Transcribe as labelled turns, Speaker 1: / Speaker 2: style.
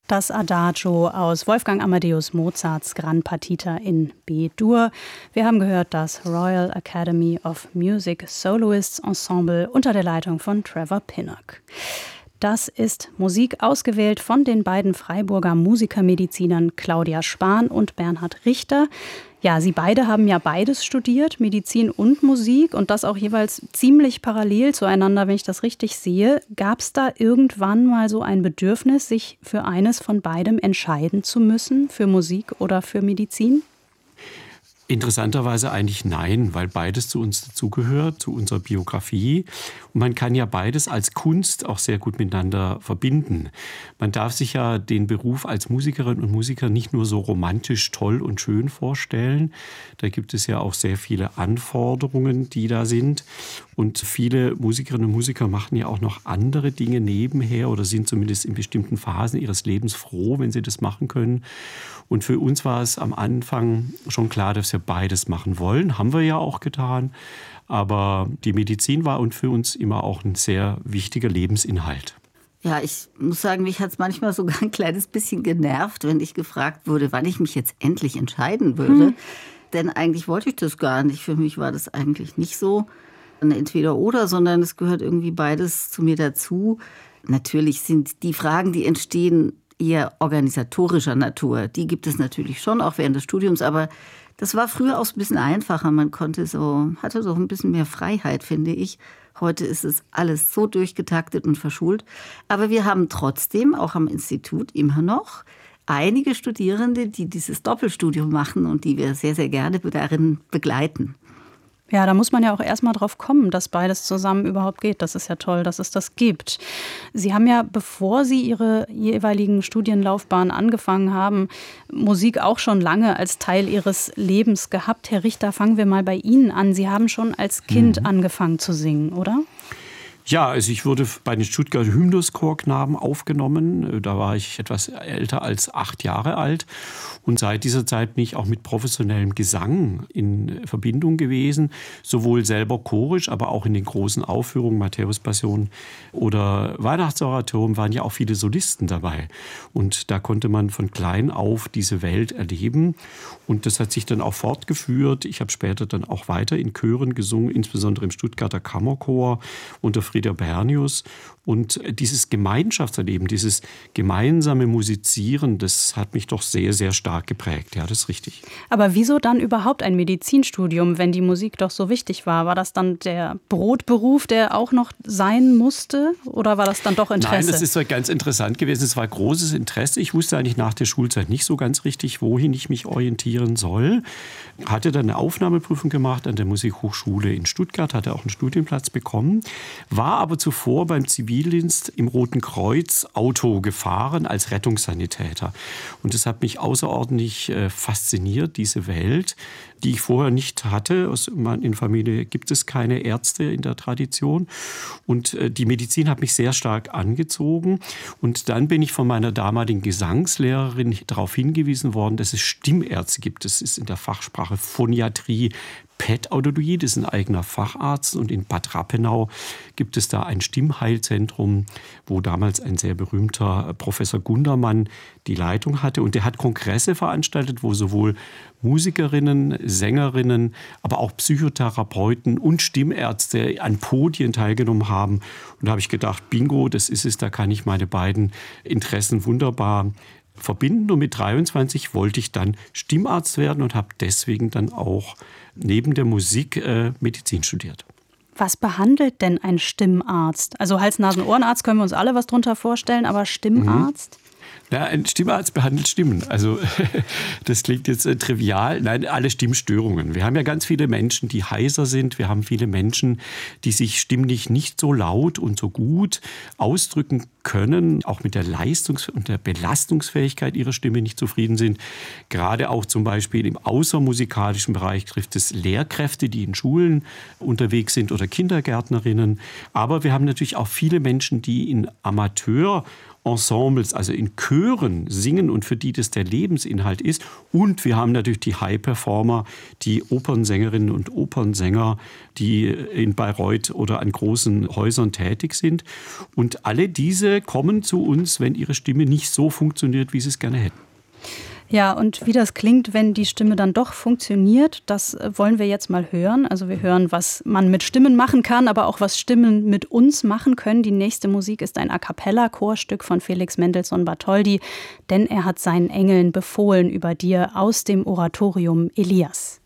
Speaker 1: Das Adagio aus Wolfgang Amadeus Mozarts Gran Partita in B-Dur. Wir haben gehört das Royal Academy of Music Soloists Ensemble unter der Leitung von Trevor Pinnock. Das ist Musik ausgewählt von den beiden Freiburger Musikermedizinern Claudia Spahn und Bernhard Richter. Ja, sie beide haben ja beides studiert, Medizin und Musik, und das auch jeweils ziemlich parallel zueinander, wenn ich das richtig sehe. Gab es da irgendwann mal so ein Bedürfnis, sich für eines von beidem entscheiden zu müssen, für Musik oder für Medizin?
Speaker 2: Interessanterweise eigentlich nein, weil beides zu uns dazugehört, zu unserer Biografie. Und man kann ja beides als Kunst auch sehr gut miteinander verbinden. Man darf sich ja den Beruf als Musikerin und Musiker nicht nur so romantisch toll und schön vorstellen. Da gibt es ja auch sehr viele Anforderungen, die da sind. Und viele Musikerinnen und Musiker machen ja auch noch andere Dinge nebenher oder sind zumindest in bestimmten Phasen ihres Lebens froh, wenn sie das machen können. Und für uns war es am Anfang schon klar, dass wir beides machen wollen. Haben wir ja auch getan. Aber die Medizin war und für uns immer auch ein sehr wichtiger Lebensinhalt.
Speaker 3: Ja, ich muss sagen, mich hat es manchmal sogar ein kleines bisschen genervt, wenn ich gefragt wurde, wann ich mich jetzt endlich entscheiden würde. Denn eigentlich wollte ich das gar nicht. Für mich war das eigentlich nicht so ein Entweder-Oder, sondern es gehört irgendwie beides zu mir dazu. Natürlich sind die Fragen, die entstehen, eher organisatorischer Natur. Die gibt es natürlich schon, auch während des Studiums, aber das war früher auch ein bisschen einfacher. Man hatte so ein bisschen mehr Freiheit, finde ich. Heute ist es alles so durchgetaktet und verschult. Aber wir haben trotzdem, auch am Institut immer noch, einige Studierende, die dieses Doppelstudium machen und die wir sehr, sehr gerne darin begleiten.
Speaker 1: Ja, da muss man ja auch erstmal drauf kommen, dass beides zusammen überhaupt geht. Das ist ja toll, dass es das gibt. Sie haben ja, bevor Sie Ihre jeweiligen Studienlaufbahnen angefangen haben, Musik auch schon lange als Teil Ihres Lebens gehabt. Herr Richter, fangen wir mal bei Ihnen an. Sie haben schon als Kind angefangen zu singen, oder?
Speaker 2: Ja, also ich wurde bei den Stuttgarter Hymnuschorknaben aufgenommen. Da war ich etwas älter als 8 Jahre alt. Und seit dieser Zeit bin ich auch mit professionellem Gesang in Verbindung gewesen. Sowohl selber chorisch, aber auch in den großen Aufführungen, Matthäus-Passion oder Weihnachtsoratorium, waren ja auch viele Solisten dabei. Und da konnte man von klein auf diese Welt erleben. Und das hat sich dann auch fortgeführt. Ich habe später dann auch weiter in Chören gesungen, insbesondere im Stuttgarter Kammerchor unter Frieder Bernius. Und dieses Gemeinschaftserleben, dieses gemeinsame Musizieren, das hat mich doch sehr, sehr stark geprägt. Ja, das ist richtig.
Speaker 1: Aber wieso dann überhaupt ein Medizinstudium, wenn die Musik doch so wichtig war? War das dann der Brotberuf, der auch noch sein musste? Oder war das dann doch Interesse?
Speaker 2: Nein, das ist ja ganz interessant gewesen. Es war großes Interesse. Ich wusste eigentlich nach der Schulzeit nicht so ganz richtig, wohin ich mich orientieren soll. Hatte dann eine Aufnahmeprüfung gemacht an der Musikhochschule in Stuttgart, hatte auch einen Studienplatz bekommen, war aber zuvor beim Zivildienst im Roten Kreuz Auto gefahren als Rettungssanitäter. Und das hat mich außerordentlich fasziniert, diese Welt, die ich vorher nicht hatte. In der Familie gibt es keine Ärzte in der Tradition. Und die Medizin hat mich sehr stark angezogen. Und dann bin ich von meiner damaligen Gesangslehrerin darauf hingewiesen worden, dass es Stimmärzte gibt. Das ist in der Fachsprache Phoniatrie. Pädaudologie, das ist ein eigener Facharzt, und in Bad Rappenau gibt es da ein Stimmheilzentrum, wo damals ein sehr berühmter Professor Gundermann die Leitung hatte, und der hat Kongresse veranstaltet, wo sowohl Musikerinnen, Sängerinnen, aber auch Psychotherapeuten und Stimmärzte an Podien teilgenommen haben. Und da habe ich gedacht, bingo, das ist es, da kann ich meine beiden Interessen wunderbar verbinden. Und mit 23 wollte ich dann Stimmarzt werden und habe deswegen dann auch neben der Musik Medizin studiert.
Speaker 1: Was behandelt denn ein Stimmarzt? Also Hals-Nasen-Ohrenarzt können wir uns alle was drunter vorstellen, aber Stimmarzt?
Speaker 2: Ja, ein Stimmarzt behandelt Stimmen. Also das klingt jetzt trivial. Nein, alle Stimmstörungen. Wir haben ja ganz viele Menschen, die heiser sind. Wir haben viele Menschen, die sich stimmlich nicht so laut und so gut ausdrücken können, auch mit der Leistungs- und der Belastungsfähigkeit ihrer Stimme nicht zufrieden sind. Gerade auch zum Beispiel im außermusikalischen Bereich trifft es Lehrkräfte, die in Schulen unterwegs sind, oder Kindergärtnerinnen. Aber wir haben natürlich auch viele Menschen, die in Ensembles, also in Chören hören, singen und für die das der Lebensinhalt ist. Und wir haben natürlich die High-Performer, die Opernsängerinnen und Opernsänger, die in Bayreuth oder an großen Häusern tätig sind. Und alle diese kommen zu uns, wenn ihre Stimme nicht so funktioniert, wie sie es gerne hätten.
Speaker 1: Ja, und wie das klingt, wenn die Stimme dann doch funktioniert, das wollen wir jetzt mal hören. Also wir hören, was man mit Stimmen machen kann, aber auch was Stimmen mit uns machen können. Die nächste Musik ist ein A-cappella-Chorstück von Felix Mendelssohn Bartholdy, denn er hat seinen Engeln befohlen über dir aus dem Oratorium Elias.